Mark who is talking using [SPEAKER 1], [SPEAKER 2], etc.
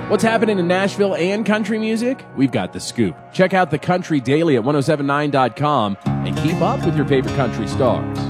[SPEAKER 1] What's happening in Nashville and country music? We've got the scoop. Check out the Country Daily at 1079.com and keep up with your favorite country stars.